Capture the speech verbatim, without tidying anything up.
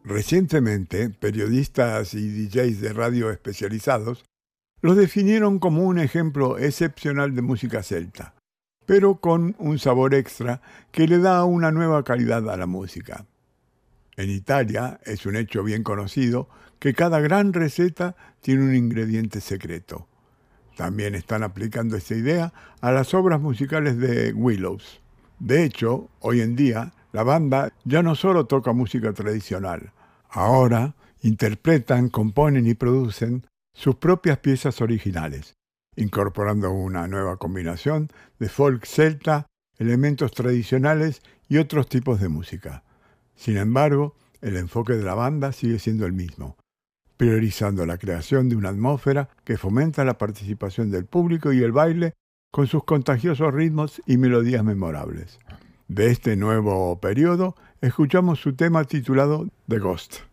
Recientemente, periodistas y D Js de radio especializados los definieron como un ejemplo excepcional de música celta, pero con un sabor extra que le da una nueva calidad a la música. En Italia es un hecho bien conocido que cada gran receta tiene un ingrediente secreto. También están aplicando esta idea a las obras musicales de Willows. De hecho, hoy en día, la banda ya no solo toca música tradicional. Ahora interpretan, componen y producen sus propias piezas originales, incorporando una nueva combinación de folk celta, elementos tradicionales y otros tipos de música. Sin embargo, el enfoque de la banda sigue siendo el mismo, priorizando la creación de una atmósfera que fomenta la participación del público y el baile con sus contagiosos ritmos y melodías memorables. De este nuevo periodo, escuchamos su tema titulado The Ghost.